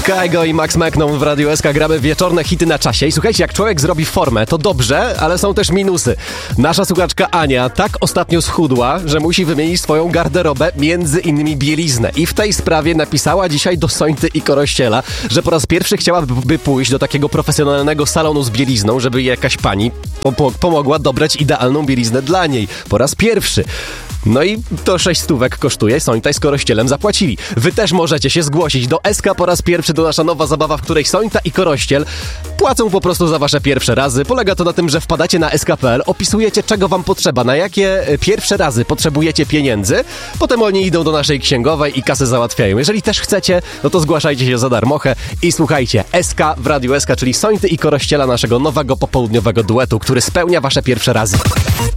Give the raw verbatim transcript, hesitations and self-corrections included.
Kygo i Max Mcną w Radiu S K gramy wieczorne hity na czasie. I słuchajcie, jak człowiek zrobi formę, to dobrze, ale są też minusy. Nasza słuchaczka Ania tak ostatnio schudła, że musi wymienić swoją garderobę, między innymi bieliznę. I w tej sprawie napisała dzisiaj do Sońty i Korościela, że po raz pierwszy chciałaby pójść do takiego profesjonalnego salonu z bielizną, żeby jakaś pani po- po- pomogła dobrać idealną bieliznę dla niej. Po raz pierwszy. No i to sześć stówek kosztuje, Sońta i z Korościelem zapłacili. Wy też możecie się zgłosić do S K po raz pierwszy, to nasza nowa zabawa, w której Sońta i Korościel płacą po prostu za wasze pierwsze razy. Polega to na tym, że wpadacie na S K kropka P L, opisujecie, czego wam potrzeba, na jakie pierwsze razy potrzebujecie pieniędzy, potem oni idą do naszej księgowej i kasę załatwiają. Jeżeli też chcecie, no to zgłaszajcie się za darmochę i słuchajcie, S K w Radiu S K, czyli Sońty i Korościela, naszego nowego popołudniowego duetu, który spełnia wasze pierwsze razy.